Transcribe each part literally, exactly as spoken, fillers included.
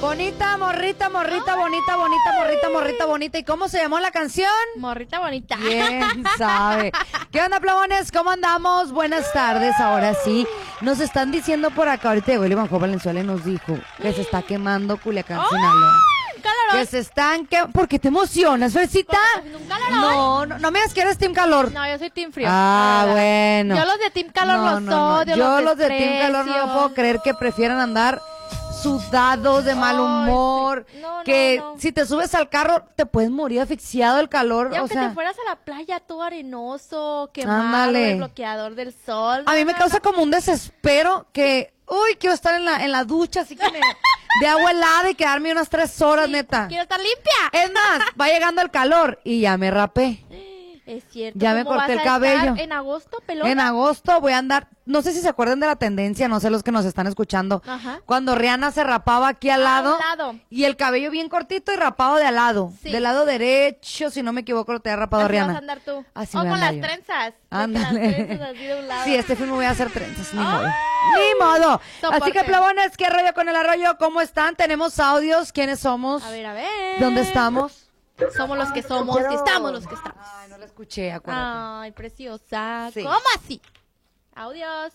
Bonita, morrita, morrita, bonita, bonita, morrita, morrita, bonita. ¿Y cómo se llamó la canción? Morrita bonita. ¿Quién sabe? ¿Qué onda, plebones? ¿Cómo andamos? Buenas tardes, ahora sí. Nos están diciendo por acá, ahorita llegó el Iván Valenzuela y nos dijo que se está quemando Culiacán, ¡Oh! Sinaloa. Calorón. Que se están quemando. ¿Por qué te emocionas, Fercita? ¿Un calorón? No, no, no me digas que eres Team Calor. No, yo soy Team Frío. Ah, bueno. Yo los de Team Calor No, los no, no. odio, Yo los los de Team Calor no lo puedo creer que prefieran andar sudados, de mal Ay, humor, sí. No, no, que no. si te subes al carro te puedes morir asfixiado del calor, Y o aunque sea, te fueras a la playa todo arenoso, quemado, Ándale. el bloqueador del sol. a mí me no, causa no. como un desespero que, uy, quiero estar en la en la ducha así que me, de agua helada y quedarme unas tres horas, Sí, neta. Quiero estar limpia. Es más, va llegando el calor y ya me rapé. Es cierto. Ya me ¿Cómo corté vas el a estar cabello. En agosto, pelón. En agosto voy a andar, no sé si se acuerdan de la tendencia, no sé los que nos están escuchando, Ajá. cuando Rihanna se rapaba aquí al Ah, lado, al lado. y el cabello bien cortito y rapado de al lado, Sí. del lado derecho, si no me equivoco, lo te ha rapado Así Rihanna. vas a andar tú. Así o voy a con andar las yo. trenzas. Ándale. Las trenzas así de un lado. Sí, este fin me voy a hacer trenzas, ni ¡Ay! modo. Ni modo. Soporte. Así que, plebones, ¿qué rollo con el arroyo? ¿Cómo están? ¿Tenemos audios? ¿Quiénes somos? A ver, a ver. ¿Dónde estamos? Somos los que somos Quiero- y estamos los que estamos. Ay, no la escuché, acuérdate. Ay, preciosa. Sí. ¿Cómo así? Audios.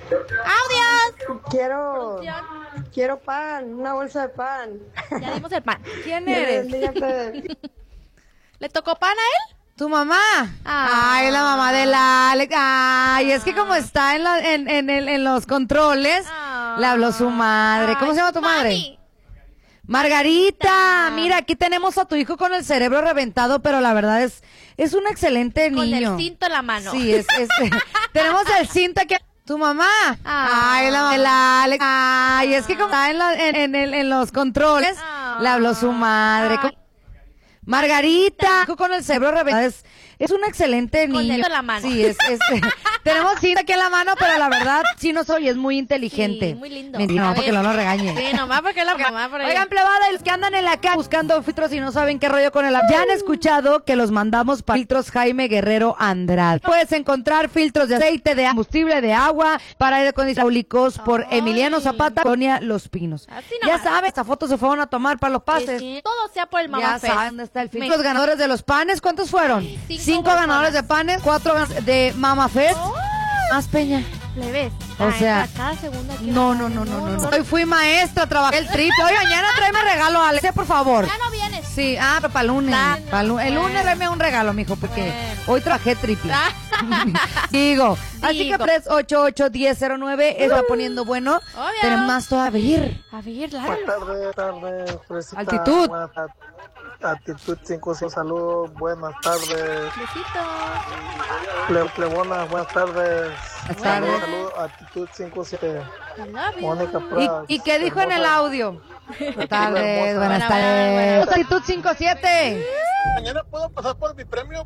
Audios. Quiero, Producción. quiero pan, una bolsa de pan. Ya dimos el pan. ¿Quién Dios eres? bendiga, Pedro. ¿Le tocó pan a él? ¿Tu mamá? Ah. Ay, la mamá de la Alex. Ay, es que como está en, la, en, en, el- en los controles, Ah. le habló su madre. ¿Cómo Ay, se llama tu madre? mami. Margarita. Mira, aquí tenemos a tu hijo con el cerebro reventado, pero la verdad es, es un excelente Con niño. el cinto en la mano. Sí, es, es tenemos el cinto aquí. ¿Tu mamá? Ah. Ay, la mamá de la Alex. Ay, es que como está en, la, en, en, el- en los controles, Ah. le habló su madre. Ay. Margarita, con el cerebro reventado, es, es un excelente Con niño. el en la mano. Sí, es, es tenemos cinta aquí en la mano, pero la verdad sí no soy, es muy inteligente. Sí, muy lindo. Mentira, A no, ver. porque no lo regañe. Sí, nomás porque la mamá por ahí. Oigan, plebada, y los que andan en la calle buscando filtros y no saben qué rollo con el app, ya han escuchado que los mandamos para Filtros Jaime Guerrero Andrade. Puedes encontrar filtros de aceite, de combustible, de agua, para aire acondicionado por Ay. Emiliano Zapata, Colonia Los Pinos. Así Ya nomás. sabes, estas fotos se fueron a tomar para los Que pases. sí, todo sea por el mamá Ya Fest. saben dónde está el filtro. Me- Los ganadores de los panes, ¿cuántos fueron? Cinco Cinco personas. ganadores de panes, cuatro gan- de Mama Fest. Más Peña. ¿Le ves? O Ay, sea, a cada segundo aquí No, la- no, no, no, no, no. Hoy fui maestra, trabajé el triple. Hoy mañana tráeme regalo, Alex, por favor. Ya no vienes. Sí, ah, pero para el lunes. Ah, Para el lunes. El lunes bueno. tráeme un regalo, mijo, porque Bueno. hoy trabajé triple. Ah. Digo. Así que Digo. tres ocho ocho, uno cero cero nueve está poniendo bueno. Obvio. Tenemos más todavía. A ver, la Buenas tardes, tardes, Fresita. Altitud. Buenas tardes. Actitud cinco, saludos, buenas tardes. besito. Ple- Plebona, buenas tardes. Buenas tardes. Saludos, Actitud cinco siete. I love you. Mónica ¿Y, Prats. y qué dijo en el hermosa. audio? Buenas tardes, buenas Buena, buena, tardes. buena. Actitud cinco siete. Mañana puedo pasar por mi premio